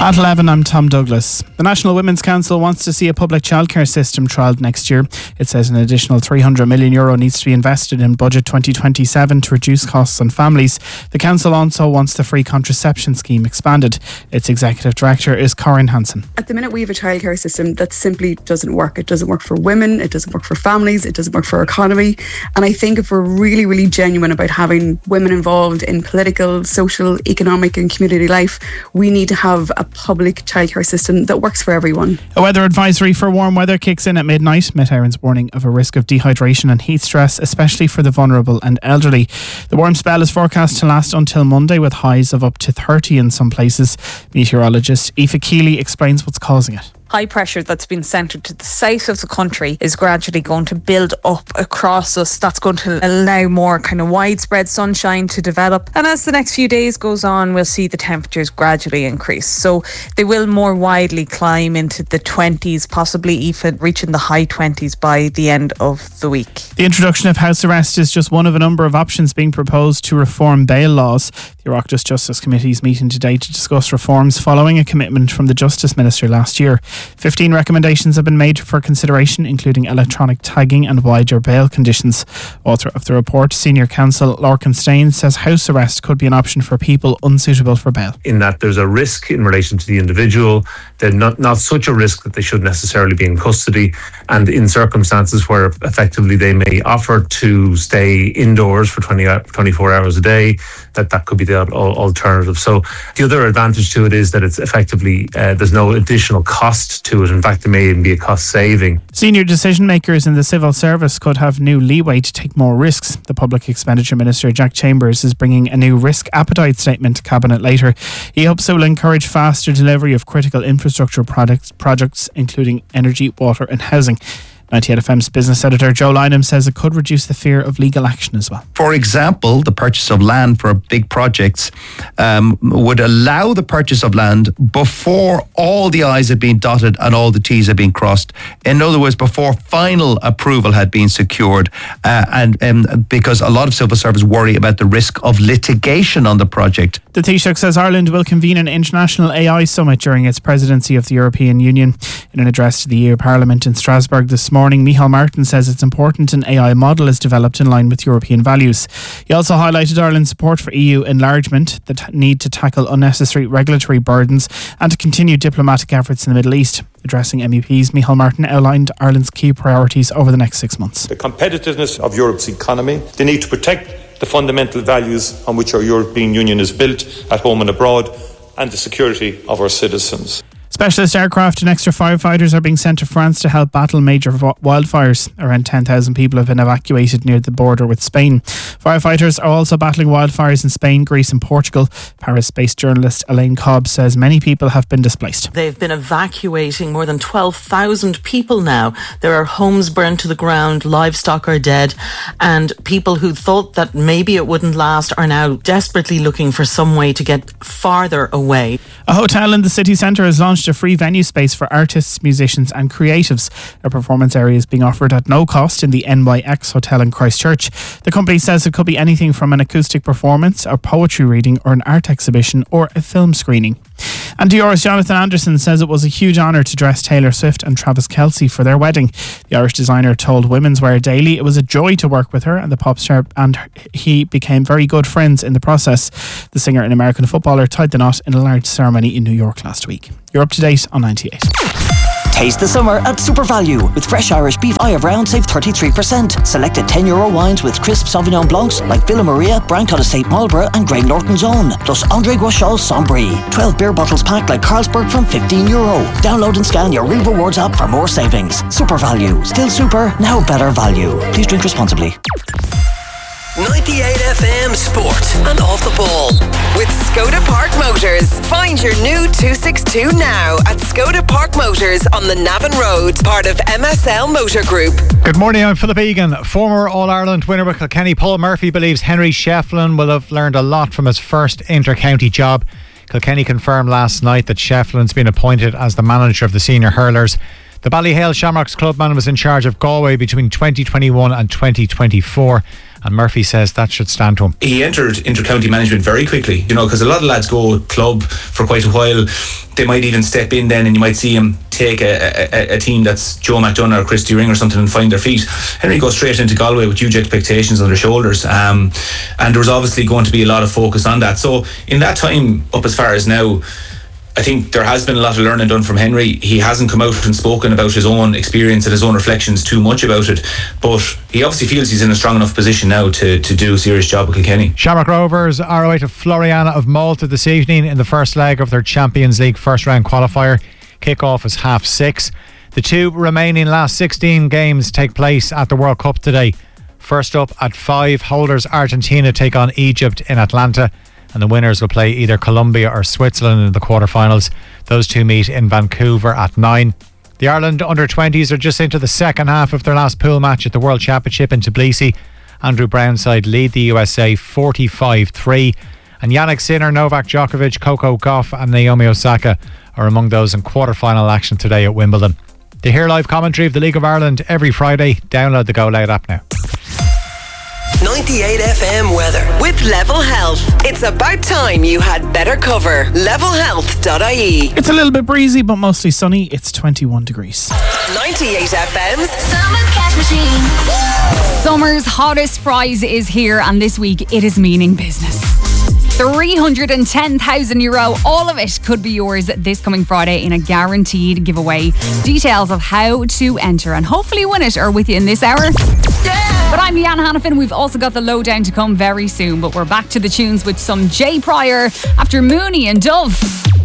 At 11, I'm Tom Douglas. The National Women's Council wants to see a public childcare system trialled next year. It says an additional €300 million needs to be invested in Budget 2027 to reduce costs on families. The council also wants the free contraception scheme expanded. Its executive director is Corinne Hansen. At the minute, we have a childcare system that simply doesn't work. It doesn't work for women, it doesn't work for families, it doesn't work for our economy. And I think if we're really, really genuine about having women involved in political, social, economic and community life, we need to have a public childcare system that works for everyone. A weather advisory for warm weather kicks in at midnight. Met Éireann's warning of a risk of dehydration and heat stress, especially for the vulnerable and elderly. The warm spell is forecast to last until Monday, with highs of up to 30 in some places. Meteorologist Aoife Keeley explains what's causing it. High pressure that's been centred to the south of the country is gradually going to build up across us. That's going to allow more kind of widespread sunshine to develop. And as the next few days goes on, we'll see the temperatures gradually increase. So they will more widely climb into the 20s, possibly even reaching the high 20s by the end of the week. The introduction of house arrest is just one of a number of options being proposed to reform bail laws. The Oireachtas Justice Committee is meeting today to discuss reforms following a commitment from the Justice Minister last year. 15 recommendations have been made for consideration, including electronic tagging and wider bail conditions. Author of the report, Senior Counsel Lorcan Stain, says house arrest could be an option for people unsuitable for bail. In that there's a risk in relation to the individual, then not such a risk that they should necessarily be in custody, and in circumstances where effectively they may offer to stay indoors for 24 hours a day, that could be the alternative. So the other advantage to it is that it's effectively there's no additional cost to it. In fact, there may even be a cost saving. Senior decision makers in the civil service could have new leeway to take more risks. The Public Expenditure Minister, Jack Chambers, is bringing a new risk appetite statement to Cabinet later. He hopes it will encourage faster delivery of critical infrastructure projects, including energy, water and housing. 98FM's business editor Joe Lynham says it could reduce the fear of legal action as well. For example, the purchase of land for big projects would allow the purchase of land before all the I's had been dotted and all the T's had been crossed. In other words, before final approval had been secured, and because a lot of civil servants worry about the risk of litigation on the project. The Taoiseach says Ireland will convene an international AI summit during its presidency of the European Union. In an address to the EU Parliament in Strasbourg this morning, Micheál Martin says it's important an AI model is developed in line with European values. He also highlighted Ireland's support for EU enlargement, the need to tackle unnecessary regulatory burdens and to continue diplomatic efforts in the Middle East. Addressing MEPs, Micheál Martin outlined Ireland's key priorities over the next 6 months. The competitiveness of Europe's economy, the need to protect the fundamental values on which our European Union is built at home and abroad, and the security of our citizens. Specialist aircraft and extra firefighters are being sent to France to help battle major wildfires. Around 10,000 people have been evacuated near the border with Spain. Firefighters are also battling wildfires in Spain, Greece and Portugal. Paris-based journalist Elaine Cobb says many people have been displaced. They've been evacuating more than 12,000 people now. There are homes burned to the ground, livestock are dead, and people who thought that maybe it wouldn't last are now desperately looking for some way to get farther away. A hotel in the city centre has launched a free venue space for artists, musicians and creatives. A performance area is being offered at no cost in the NYX Hotel in Christchurch. The company says it could be anything from an acoustic performance, a poetry reading or an art exhibition or a film screening. And Diora's Jonathan Anderson says it was a huge honour to dress Taylor Swift and Travis Kelce for their wedding. The Irish designer told Women's Wear Daily it was a joy to work with her, and the pop star and he became very good friends in the process. The singer and American footballer tied the knot in a large ceremony in New York last week. You're up to date on 98. Taste the summer at Super Value. With fresh Irish beef Eye of Round, save 33%. Selected €10 wines with crisp Sauvignon Blancs like Villa Maria, Brancott Estate Marlborough and Greg Norton's Own. Plus André Guachal's Sombry. 12 beer bottles packed like Carlsberg from €15. Download and scan your Real Rewards app for more savings. Super Value. Still super, now better value. Please drink responsibly. 98FM Sport and Off the Ball with Skoda Park Motors. Find your new 262 now at Skoda Park Motors on the Navan Road, part of MSL Motor Group. Good morning, I'm Philip Egan. Former All-Ireland winner with Kilkenny Paul Murphy believes Henry Shefflin will have learned a lot from his first inter-county job. Kilkenny confirmed last night that Shefflin's been appointed as the manager of the senior hurlers. The Ballyhale Shamrocks clubman was in charge of Galway between 2021 and 2024. and Murphy says that should stand to him. He entered inter-county management very quickly, because a lot of lads go club for quite a while. They might even step in then, and you might see him take a team that's Joe McDonough or Christy Ring or something and find their feet. Henry goes straight into Galway with huge expectations on their shoulders, and there was obviously going to be a lot of focus on that. So in that time up as far as now, I think there has been a lot of learning done from Henry. He hasn't come out and spoken about his own experience and his own reflections too much about it, but he obviously feels he's in a strong enough position now to do a serious job with Kilkenny. Shamrock Rovers are away to Floriana of Malta this evening in the first leg of their Champions League first round qualifier. Kick-off is 6:30. The two remaining last 16 games take place at the World Cup today. First up at 5, holders Argentina take on Egypt in Atlanta, and the winners will play either Colombia or Switzerland in the quarterfinals. Those two meet in Vancouver at 9. The Ireland under-20s are just into the second half of their last pool match at the World Championship in Tbilisi. Andrew Brown's side lead the USA 45-3, and Yannick Sinner, Novak Djokovic, Coco Gauff and Naomi Osaka are among those in quarter-final action today at Wimbledon. To hear live commentary of the League of Ireland every Friday, download the Go Loud app now. 98 FM weather with Level Health. It's about time you had better cover. Levelhealth.ie. It's a little bit breezy, but mostly sunny. It's 21 degrees. 98 FM's Summer Cash Machine. Summer's hottest prize is here, and this week it is meaning business. €310,000. All of it could be yours this coming Friday in a guaranteed giveaway. Details of how to enter and hopefully win it are with you in this hour. But I'm Leanne Hannafin. We've also got the lowdown to come very soon. But we're back to the tunes with some Jay Pryor after Mooney and Dove.